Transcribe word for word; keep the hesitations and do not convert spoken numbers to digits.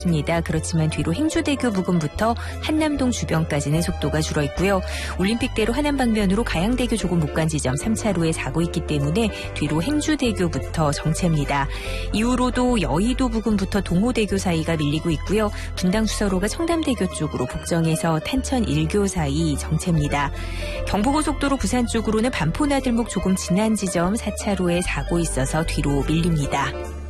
입니다. 그렇지만 뒤로 행주대교 부근부터 한남동 주변까지는 속도가 줄어 있고요. 올림픽대로 하남 방면으로 가양대교 조금 못 간 지점 삼 차로에 사고 있기 때문에 뒤로 행주대교부터 정체입니다. 이후로도 여의도 부근부터 동호대교 사이가 밀리고 있고요. 분당 수서로가 청담대교 쪽으로 복정에서 탄천 일교 사이 정체입니다. 경부고속도로 부산 쪽으로는 반포나들목 조금 지난 지점 사 차로에 사고 있어서 뒤로 밀립니다.